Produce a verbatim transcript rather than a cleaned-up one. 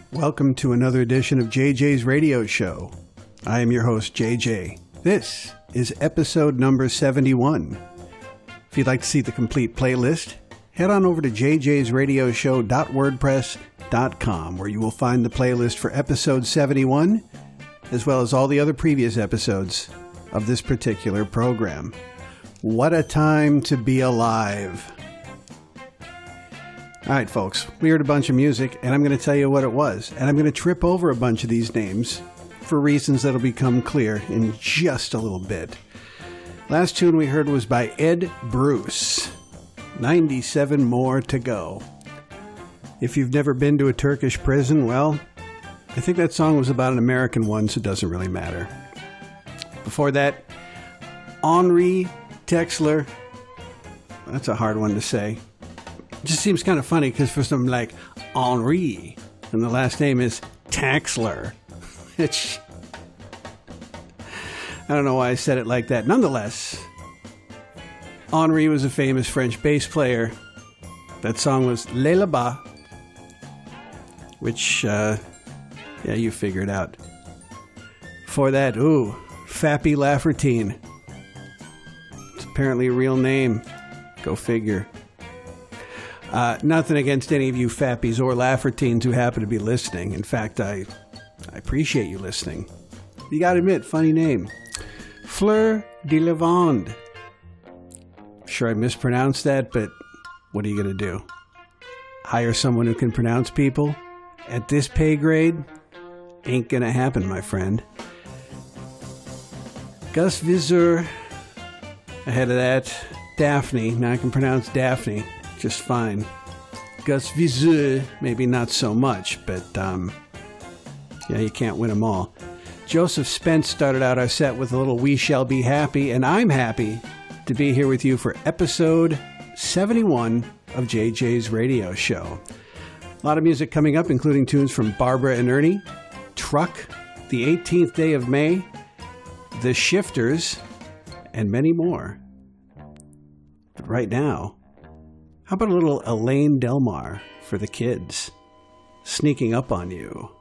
Welcome to another edition of J J's Radio Show. I am your host, J J. This is episode number seventy-one. If you'd like to see the complete playlist, head on over to j j's radio show dot wordpress dot com, where you will find the playlist for episode seventy-one, as well as all the other previous episodes of this particular program. What a time to be alive. All right, folks, we heard a bunch of music, and I'm going to tell you what it was. And I'm going to trip over a bunch of these names for reasons that'll become clear in just a little bit. Last tune we heard was by Ed Bruce, ninety-seven More to Go. If you've never been to a Turkish prison, well, I think that song was about an American one, so it doesn't really matter. Before that, Henri Texler. That's a hard one to say. It just seems kind of funny because for something like Henri, and the last name is Taxler. It's, I don't know why I said it like that. Nonetheless, Henri was a famous French bass player. That song was Les Là-Bas, which, uh, yeah, you figured out. For that, ooh, Fappy Laffertine. It's apparently a real name. Go figure. Uh, nothing against any of you Fappies or Laffertines who happen to be listening. In fact, I I appreciate you listening. You gotta admit, funny name. Fleur de Lavande. Sure, I mispronounced that, but what are you gonna do? Hire someone who can pronounce people? At this pay grade? Ain't gonna happen, my friend. Gus Viseur. Ahead of that, Daphne. Now I can pronounce Daphne just fine. Gus Viseur, maybe not so much, but um, yeah, you can't win them all. Joseph Spence started out our set with a little We Shall Be Happy, and I'm happy to be here with you for episode seventy-one of J J's Radio Show. A lot of music coming up, including tunes from Barbara and Ernie, Truck, The eighteenth Day of May, The Shifters, and many more. But right now, how about a little Elaine Delmar for the kids? Sneaking Up on You.